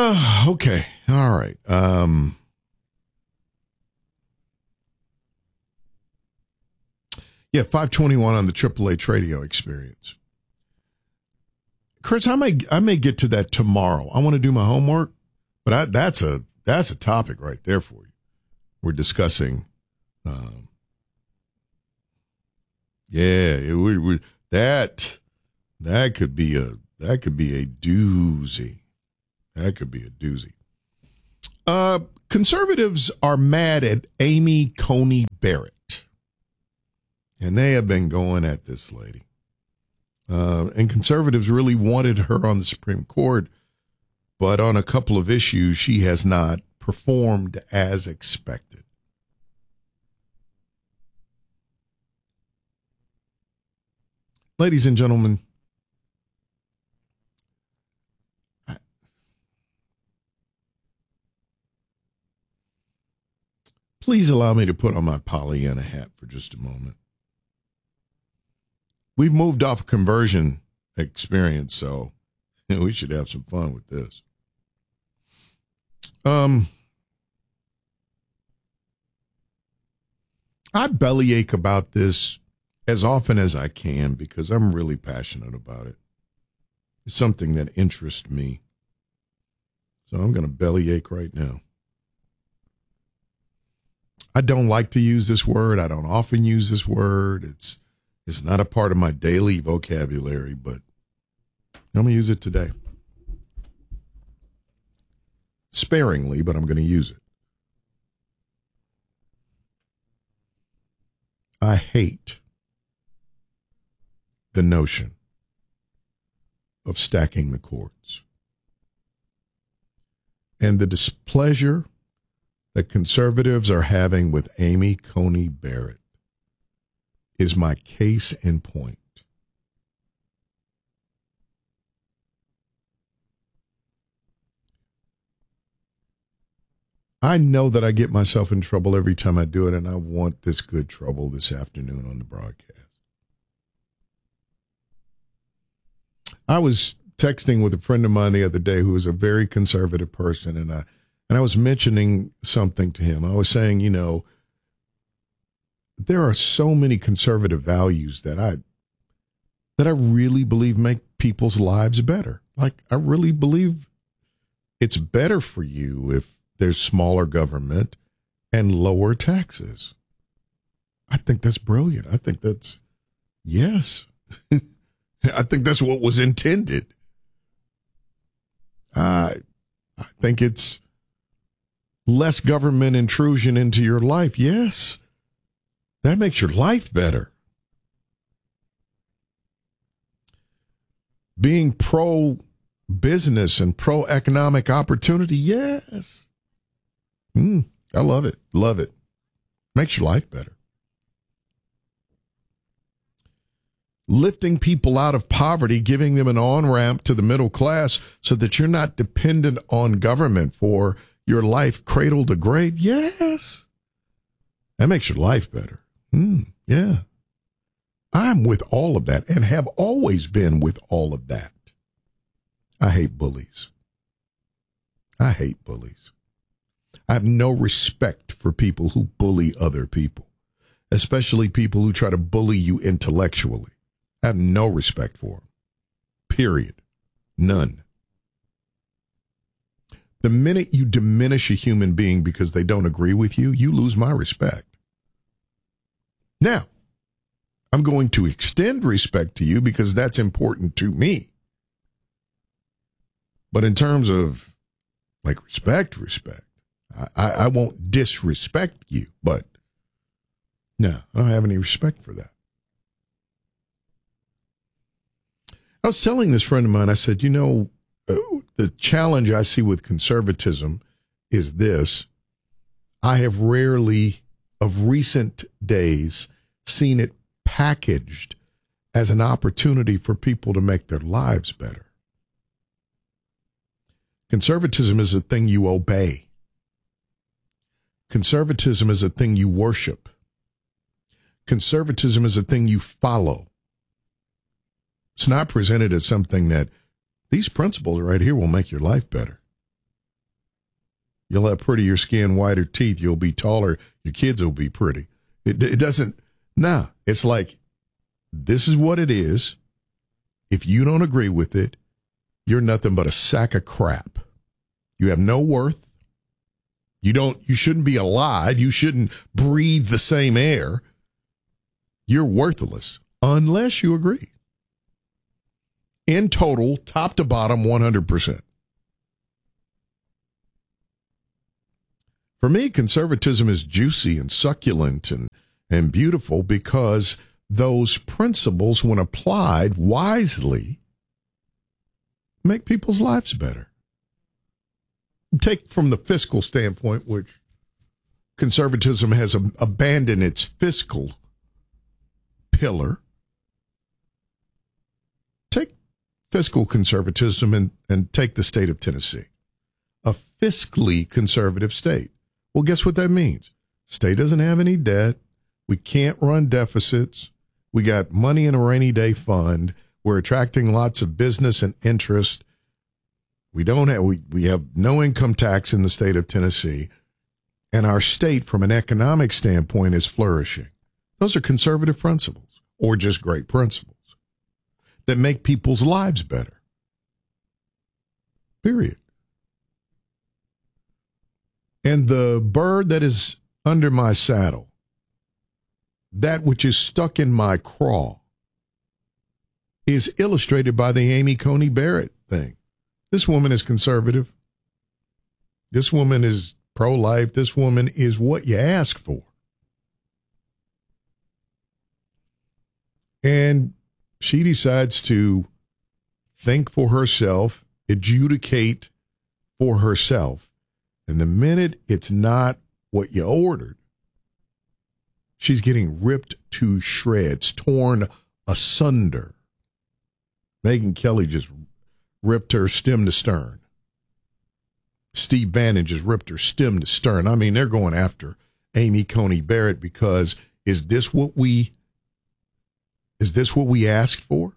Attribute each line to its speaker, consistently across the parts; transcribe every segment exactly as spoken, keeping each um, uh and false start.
Speaker 1: Uh, okay. All right. Um, yeah, five twenty-one on the Triple H Radio Experience. Chris, I may I may get to that tomorrow. I want to do my homework, but I, that's a that's a topic right there for you. We're discussing. Um, yeah, it, we, we, that that could be a that could be a doozy. That could be a doozy. Uh, conservatives are mad at Amy Coney Barrett, and they have been going at this lady. Uh, and conservatives really wanted her on the Supreme Court, but on a couple of issues, she has not performed as expected. Ladies and gentlemen, please allow me to put on my Pollyanna hat for just a moment. We've moved off conversion experience, so you know, we should have some fun with this. Um, I bellyache about this as often as I can because I'm really passionate about it. It's something that interests me. So I'm going to bellyache right now. I don't like to use this word. I don't often use this word. It's it's not a part of my daily vocabulary, but I'm going to use it today. Sparingly, but I'm going to use it. I hate the notion of stacking the courts and the displeasure that conservatives are having with Amy Coney Barrett is my case in point. I know that I get myself in trouble every time I do it, and I want this good trouble this afternoon on the broadcast. I was texting with a friend of mine the other day who is a very conservative person, and I and I was mentioning something to him. I was saying, you know, there are so many conservative values that I that I really believe make people's lives better. Like, I really believe it's better for you if there's smaller government and lower taxes. I think that's brilliant. I think that's, yes. I think that's what was intended. I, I think it's less government intrusion into your life. Yes. That makes your life better. Being pro-business and pro-economic opportunity, yes. Mm, I love it. Love it. Makes your life better. Lifting people out of poverty, giving them an on-ramp to the middle class so that you're not dependent on government for your life cradle to grave, yes. That makes your life better. Mm, yeah. I'm with all of that and have always been with all of that. I hate bullies. I hate bullies. I have no respect for people who bully other people, especially people who try to bully you intellectually. I have no respect for them. Period. None. The minute you diminish a human being because they don't agree with you, you lose my respect. Now, I'm going to extend respect to you because that's important to me. But in terms of, like, respect, respect, I, I, I won't disrespect you, but no, I don't have any respect for that. I was telling this friend of mine, I said, you know, uh, the challenge I see with conservatism is this. I have rarely, of recent days, seen it packaged as an opportunity for people to make their lives better. Conservatism is a thing you obey. Conservatism is a thing you worship. Conservatism is a thing you follow. It's not presented as something that these principles right here will make your life better. You'll have prettier skin, whiter teeth. You'll be taller. Your kids will be pretty. It, it doesn't. Nah, it's like, this is what it is. If you don't agree with it, you're nothing but a sack of crap. You have no worth. You don't, you shouldn't be alive. You shouldn't breathe the same air. You're worthless unless you agree. In total, top to bottom, one hundred percent. For me, conservatism is juicy and succulent and, and beautiful because those principles, when applied wisely, make people's lives better. Take from the fiscal standpoint, which conservatism has ab- abandoned its fiscal pillar. Take fiscal conservatism and, and take the state of Tennessee, a fiscally conservative state. Well, guess what that means? State doesn't have any debt. We can't run deficits. We got money in a rainy day fund. We're attracting lots of business and interest. We don't have, we, we have no income tax in the state of Tennessee. And our state, from an economic standpoint, is flourishing. Those are conservative principles, or just great principles that make people's lives better. Period. And the bird that is under my saddle, that which is stuck in my craw, is illustrated by the Amy Coney Barrett thing. This woman is conservative. This woman is pro-life. This woman is what you ask for. And she decides to think for herself, adjudicate for herself. And the minute it's not what you ordered, she's getting ripped to shreds, torn asunder. Megyn Kelly just ripped her stem to stern. Steve Bannon just ripped her stem to stern. I mean, they're going after Amy Coney Barrett because is this what we is this what we asked for?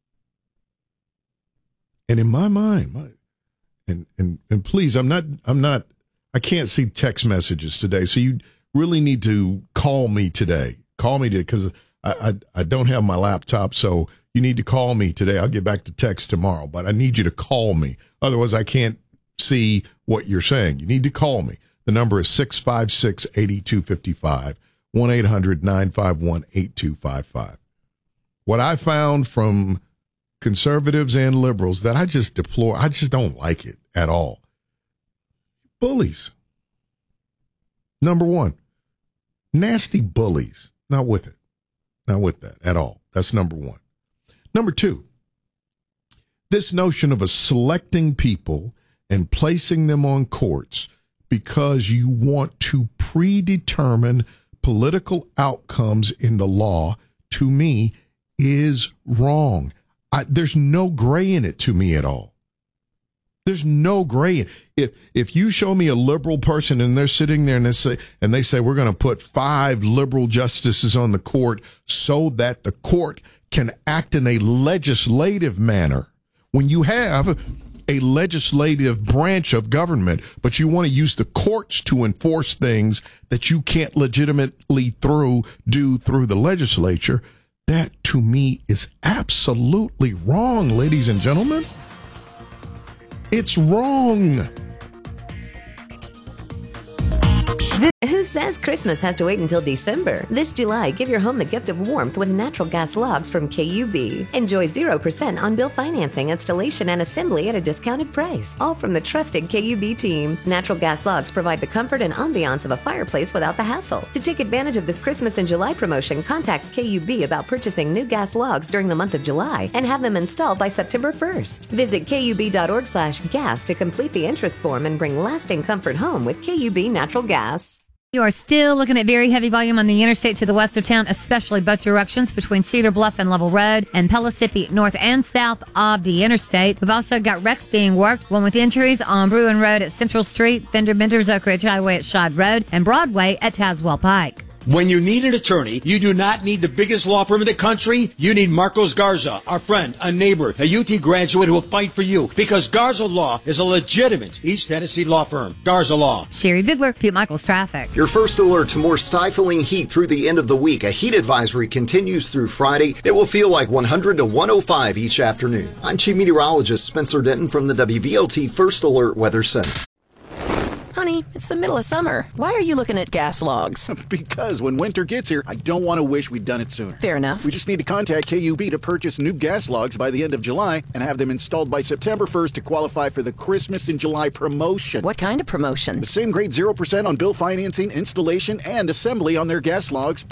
Speaker 1: And in my mind, my, and and and please, I'm not I'm not I can't see text messages today, so you really need to call me today. Call me today because I, I I don't have my laptop, so you need to call me today. I'll get back to text tomorrow, but I need you to call me. Otherwise, I can't see what you're saying. You need to call me. The number is six five six, eight two five five, one eight hundred, nine five one, eight two five five. What I found from conservatives and liberals that I just deplore, I just don't like it at all. Bullies. Number one, nasty bullies. Not with it. Not with that at all. That's number one. Number two, this notion of a selecting people and placing them on courts because you want to predetermine political outcomes in the law, to me, is wrong. I, there's no gray in it to me at all. There's no gray. If if you show me a liberal person and they're sitting there and they say and they say we're going to put five liberal justices on the court so that the court can act in a legislative manner. When you have a legislative branch of government, but you want to use the courts to enforce things that you can't legitimately through do through the legislature, that to me is absolutely wrong, ladies and gentlemen. It's wrong.
Speaker 2: Who says Christmas has to wait until December? This July, give your home the gift of warmth with natural gas logs from K U B. Enjoy zero percent on-bill financing, installation, and assembly at a discounted price. All from the trusted K U B team. Natural gas logs provide the comfort and ambiance of a fireplace without the hassle. To take advantage of this Christmas and July promotion, contact K U B about purchasing new gas logs during the month of July and have them installed by September first. Visit kub.org slash gas to complete the interest form and bring lasting comfort home with K U B Natural Gas.
Speaker 3: You are still looking at very heavy volume on the interstate to the west of town, especially both directions between Cedar Bluff and Level Road and Pellissippi north and south of the interstate. We've also got wrecks being worked, one with injuries on Bruin Road at Central Street, Fender Benders Oak Ridge Highway at Shad Road, and Broadway at Tazewell Pike.
Speaker 4: When you need an attorney, you do not need the biggest law firm in the country. You need Marcos Garza, our friend, a neighbor, a U T graduate who will fight for you, because Garza Law is a legitimate East Tennessee law firm. Garza Law.
Speaker 3: Sherry Bigler, Pete Michaels Traffic.
Speaker 5: Your first alert to more stifling heat through the end of the week. A heat advisory continues through Friday. It will feel like one hundred to one oh five each afternoon. I'm Chief Meteorologist Spencer Denton from the W V L T First Alert Weather Center.
Speaker 6: Honey, it's the middle of summer. Why are you looking at gas logs?
Speaker 7: Because when winter gets here, I don't want to wish we'd done it sooner.
Speaker 6: Fair enough.
Speaker 7: We just need to contact K U B to purchase new gas logs by the end of July and have them installed by September first to qualify for the Christmas in July promotion.
Speaker 6: What kind of promotion?
Speaker 7: The same grade zero percent on bill financing, installation, and assembly on their gas logs.